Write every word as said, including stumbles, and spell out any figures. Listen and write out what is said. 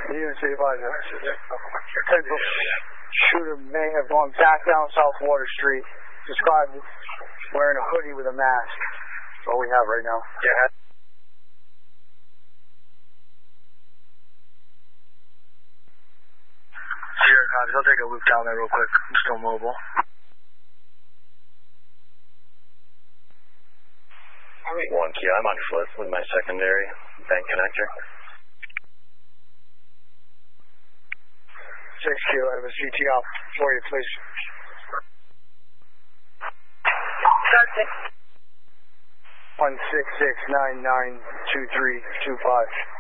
Unit C five. Shooter may have gone back down South Water Street. Described wearing a hoodie with a mask. That's all we have right now. Yeah. Sierra Cops, I'll take a loop down there real quick. I'm still mobile. One key, I'm on foot with my secondary bank connector. Six Q, I have a C T out for you, please. One six six nine nine two three two five.